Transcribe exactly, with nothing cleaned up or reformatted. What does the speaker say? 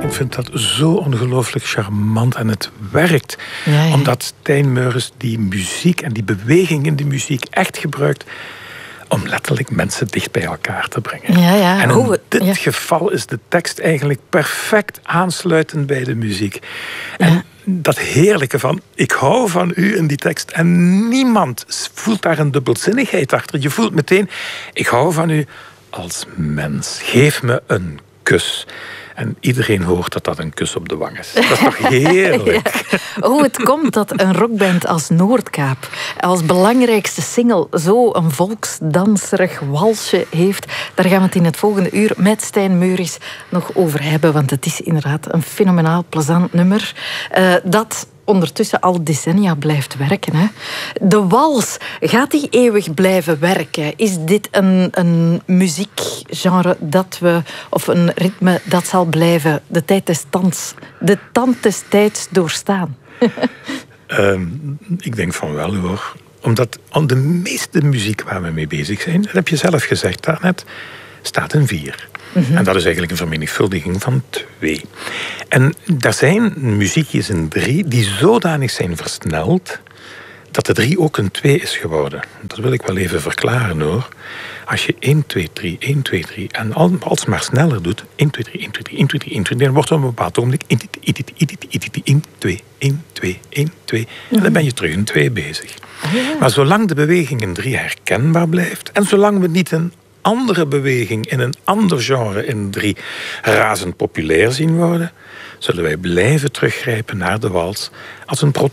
Ik vind dat zo ongelooflijk charmant en het werkt. Ja, ja. Omdat Stijn Meurens die muziek en die beweging in die muziek echt gebruikt om letterlijk mensen dicht bij elkaar te brengen. Ja, ja. En in Oh, dit ja. geval is de tekst eigenlijk perfect aansluitend bij de muziek. En Ja. dat heerlijke van, ik hou van u in die tekst. En niemand voelt daar een dubbelzinnigheid achter. Je voelt meteen, ik hou van u als mens. Geef me een kus. En iedereen hoort dat dat een kus op de wang is. Dat is toch heerlijk? Ja. Hoe het komt dat een rockband als Noordkaap als belangrijkste single zo een volksdanserig walsje heeft, daar gaan we het in het volgende uur met Stijn Meurens nog over hebben. Want het is inderdaad een fenomenaal plezant nummer. Uh, dat ondertussen al decennia blijft werken. Hè. De wals, gaat die eeuwig blijven werken? Is dit een, een muziekgenre dat we, of een ritme dat zal blijven de tijd des tands, de tand des tijds doorstaan? um, ik denk van wel hoor. Omdat aan de meeste muziek waar we mee bezig zijn, dat heb je zelf gezegd daarnet, staat een vier. Mm-hmm. En dat is eigenlijk een vermenigvuldiging van twee. En er zijn muziekjes in drie die zodanig zijn versneld dat de drie ook een twee is geworden. Dat wil ik wel even verklaren hoor. Als je één, twee, drie, één, twee, drie en alsmaar sneller doet, één, twee, drie, één, twee, drie, één, twee, drie, één, twee, drie, dan wordt er op een bepaald ogenblik één, twee, één, twee, één, twee. En dan ben je terug in twee bezig. Maar zolang de beweging in drie herkenbaar blijft en zolang we niet een andere beweging in een ander genre in drie razend populair zien worden, zullen wij blijven teruggrijpen naar de wals als een